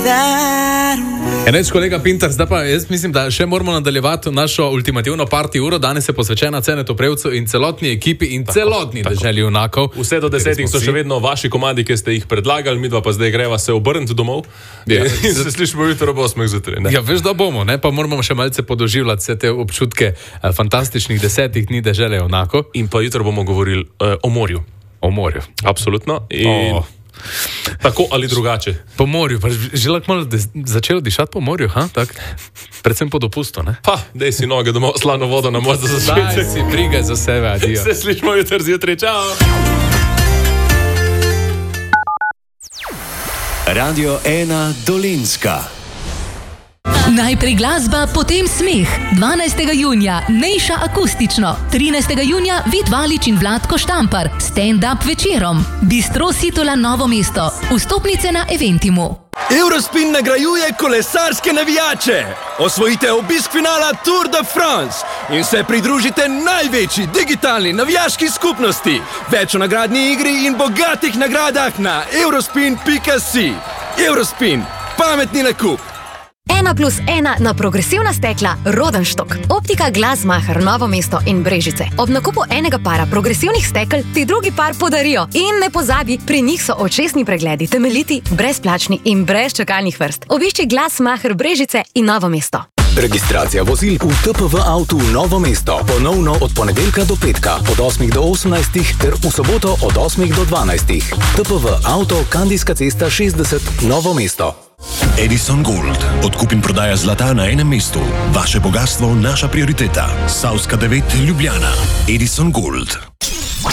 Eneč, kolega Pintar, zdaj pa jaz mislim, da še moramo nadaljevati našo ultimativno party uro. Danes je posvečena Cenetu Prevcu in celotni ekipi in celotni deželi junakov. Vse do 10 so še vedno vaši komadi, ki ste jih predlagali, midva pa zdaj greva se obrniti domov. Ja. In se slišimo jutro ob 8 zjutraj. Ja, veš, da bomo, ne? Pa moramo še malce podoživljati vse te občutke fantastičnih 10 dni dežele junakov. In pa jutro bomo govorili o morju. O morju. Absolutno. In tako ali drugače. Po morju, pa že lahko malo začelo dišati po morju, ha? Tak? Predvsem po dopustu, ne? Pa, dej si noge domov, slano vodo na most za svet. Daj si, brigaj za sebe, adijo. Se slišimo jutro zjutraj, čao! Radio 1 Dolenjska. Najprej glasba, potem smeh. 12. junija Nejša akustično, 13. junija Vid Valič in Vlatko Štampar stand-up večerom. Bistro Sitola Novo mesto. Vstopnice na Eventimu. Eurospin nagrajuje kolesarske navijače. Osvojite obisk finala Tour de France in se pridružite največji digitalni navijaški skupnosti. Več o nagradni igri in bogatih nagradah na eurospin.si. Eurospin, pametni nakup. 1+1 na progresivna stekla Rodenštok. Optika Glasmacher Novo mesto in Brežice. Ob nakupu enega para progresivnih stekel ti drugi par podarijo. In ne pozabi, pri njih so očesni pregledi temeljiti, brezplačni in brez čakalnih vrst. Obišči Glasmacher Brežice in Novo mesto. Registracija vozil v TPV Avtu Novo mesto. Ponovno od ponedeljka do petka, od 8 do 18 ter v soboto od 8 do 12. TPV Avto, Kandijska cesta 60, Novo mesto. Edison Gold. Odkup in prodaja zlata na enem mestu. Vaše bogatstvo, naša prioriteta. Savska 9, Ljubljana. Edison Gold.